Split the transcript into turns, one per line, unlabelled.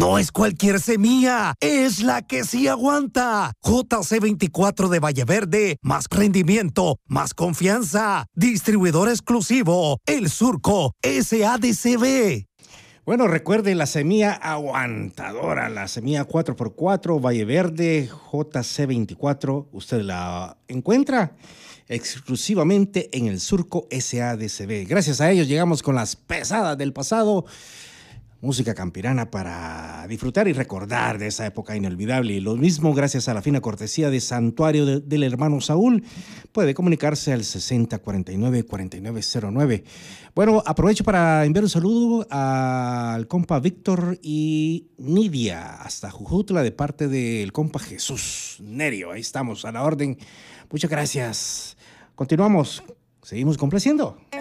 No es cualquier semilla, es la que sí aguanta. JC24 de Valle Verde, más rendimiento, más confianza. Distribuidor exclusivo, El Surco, SADCB.
Bueno, recuerde la semilla aguantadora, la semilla 4x4, Valle Verde, JC24. Usted la encuentra exclusivamente en El Surco SADCB. Gracias a ellos llegamos con las pesadas del pasado. Música campirana para disfrutar y recordar de esa época inolvidable. Y lo mismo gracias a la fina cortesía de Santuario del Hermano Saúl. Puede comunicarse al 6049-4909. Bueno, aprovecho para enviar un saludo al compa Víctor y Nidia hasta Jujutla de parte del compa Jesús Nerio. Ahí estamos, a la orden. Muchas gracias. Continuamos. Seguimos complaciendo.